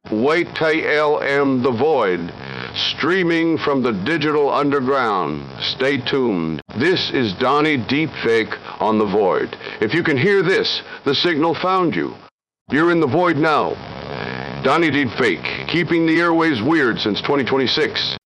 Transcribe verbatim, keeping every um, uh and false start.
Wait T L M The Void, streaming from the digital underground. Stay tuned. This is Donnie Deepfake on The Void. If you can hear this, the signal found you. You're in The Void now. Donnie Deepfake, keeping the airways weird since twenty twenty-six.